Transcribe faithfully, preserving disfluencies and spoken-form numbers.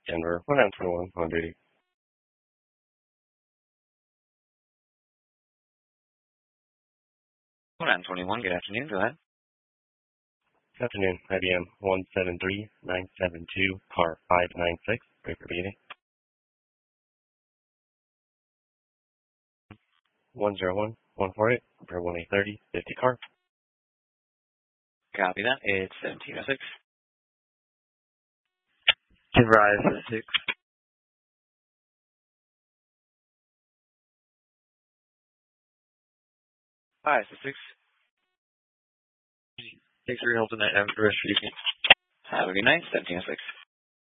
Denver, one nine twenty-one, on duty. one nine twenty-one, good afternoon, go ahead. Good afternoon, I B M one seven three nine seven two, car five nine six, ready for beginning. one zero one, one four eight, for one eight thirty, fifty car. Copy that, it's seventeen oh six. Denver I S S six. I S S six. Thanks for your help tonight. Have a good rest of your evening. Have a good night, seventeen oh six.